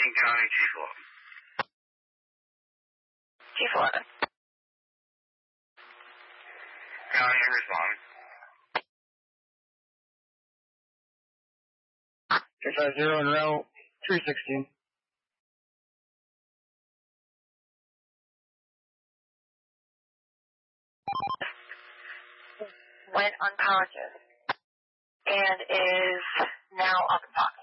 King County, G4. G4. County, respond. 350 and route 316. Went unconscious and is now up and talking.